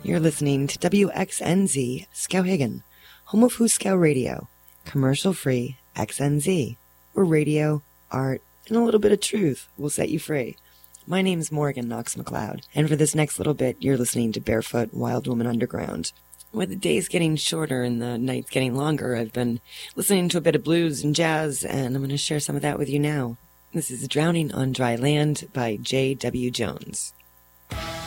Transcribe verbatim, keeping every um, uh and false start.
You're listening to W X N Z Skowhegan, home of Fooskow Radio, commercial-free X N Z, where radio, art, and a little bit of truth will set you free. My name's Morgan Knox McLeod, and for this next little bit, you're listening to Barefoot Wild Woman Underground. With the days getting shorter and the nights getting longer, I've been listening to a bit of blues and jazz, and I'm going to share some of that with you now. This is Drowning on Dry Land by J W Jones.